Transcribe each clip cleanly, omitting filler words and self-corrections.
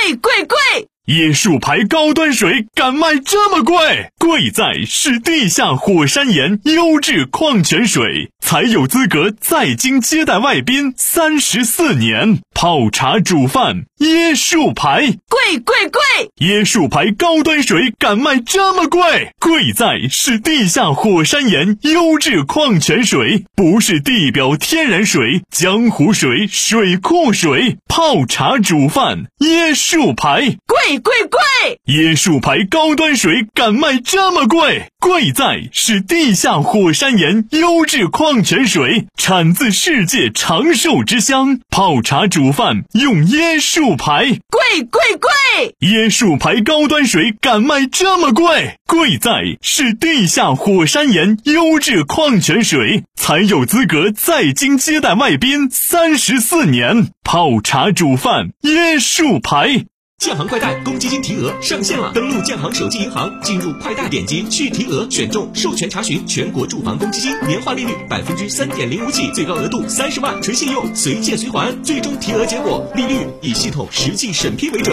贵！ 椰树牌高端水敢卖这么贵？贵在是地下火山岩优质矿泉水，才有资格在京接待外宾34年。泡茶煮饭，椰树牌， 贵！ 椰树牌高端水敢卖这么贵？贵在是地下火山岩优质矿泉水，不是地表天然水、江湖水、水库水。泡茶煮饭，椰树牌， 贵！ 椰树牌高端水敢卖这么贵？贵在是地下火山岩优质矿泉水，产自世界长寿之乡。泡茶煮饭用椰树牌， 贵！ 椰树牌高端水敢卖这么贵？贵在是地下火山岩优质矿泉水，才有资格在京接待外宾34年。泡茶煮饭，椰树牌。 建行快贷公积金提额上线了，登录建行手机银行，进入快贷，点击去提额，选中授权查询全国住房公积金，年化利率3.05%起，最高额度30万，纯信用，随借随还，最终提额结果利率以系统实际审批为准。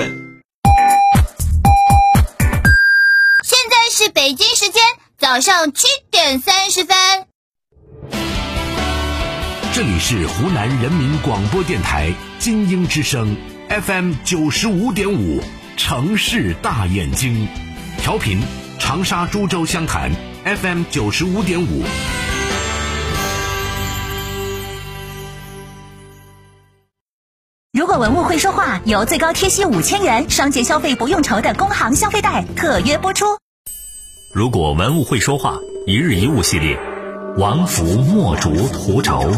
现在是北京时间早上7点30分。 这里是湖南人民广播电台精英之声 FM 95.5城市大眼睛，调频长沙株洲湘潭 FM 95.5。 如果文物会说话，由最高贴息5000元，双节消费不用愁的工行消费贷特约播出。 如果文物会说话，一日一物系列，王福墨竹图轴。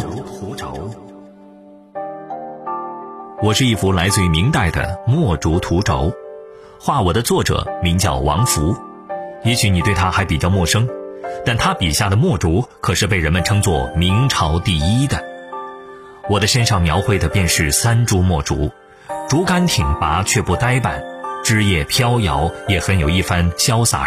我是一幅来自于明代的墨竹图轴，画我的作者名叫王福，也许你对他还比较陌生，但他笔下的墨竹可是被人们称作明朝第一的。我的身上描绘的便是3株墨竹，竹竿挺拔却不呆板，枝叶飘摇，也很有一番潇洒